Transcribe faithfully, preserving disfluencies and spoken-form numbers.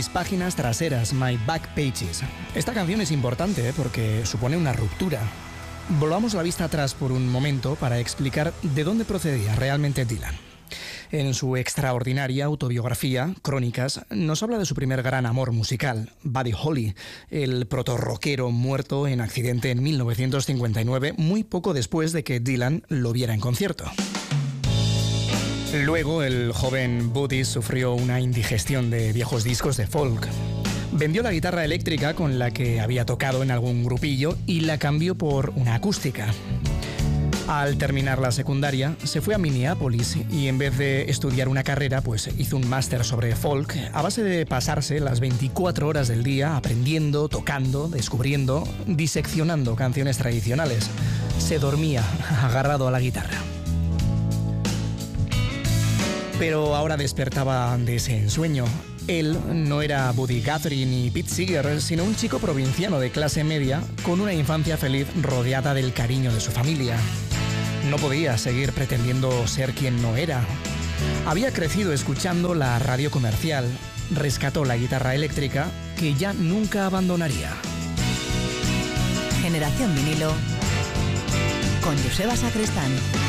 Mis páginas traseras, My Back Pages. Esta canción es importante, ¿eh? porque supone una ruptura. Volvamos la vista atrás por un momento para explicar de dónde procedía realmente Dylan. En su extraordinaria autobiografía, Crónicas, nos habla de su primer gran amor musical, Buddy Holly, el proto-rockero muerto en accidente en mil novecientos cincuenta y nueve, muy poco después de que Dylan lo viera en concierto. Luego, el joven Buddy sufrió una indigestión de viejos discos de folk. Vendió la guitarra eléctrica con la que había tocado en algún grupillo y la cambió por una acústica. Al terminar la secundaria, se fue a Minneapolis y en vez de estudiar una carrera, pues hizo un máster sobre folk a base de pasarse las veinticuatro horas del día aprendiendo, tocando, descubriendo, diseccionando canciones tradicionales. Se dormía agarrado a la guitarra. Pero ahora despertaba de ese ensueño. Él no era Buddy Guthrie ni Pete Seeger, sino un chico provinciano de clase media con una infancia feliz rodeada del cariño de su familia. No podía seguir pretendiendo ser quien no era. Había crecido escuchando la radio comercial, rescató la guitarra eléctrica que ya nunca abandonaría. Generación Vinilo con Joseba Sacristán.